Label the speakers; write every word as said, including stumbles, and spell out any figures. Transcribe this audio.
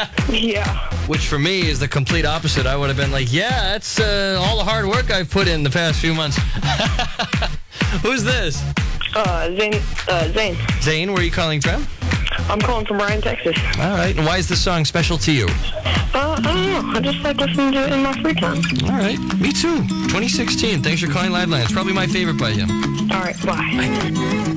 Speaker 1: Yeah.
Speaker 2: Which for me is the complete opposite. I would have been like, yeah, that's uh, all the hard work I've put in the past few months. Who's this?
Speaker 1: Uh, Zane. Uh, Zane.
Speaker 2: Zane, where are you calling from?
Speaker 1: I'm calling from Bryan, Texas.
Speaker 2: All right. And why is this song special to you?
Speaker 1: Uh, I don't know. I just like listening to it in my free time.
Speaker 2: All right. Me too. twenty sixteen. Thanks for calling Liveline. It's probably my favorite by you.
Speaker 1: All right. Bye.
Speaker 2: Bye.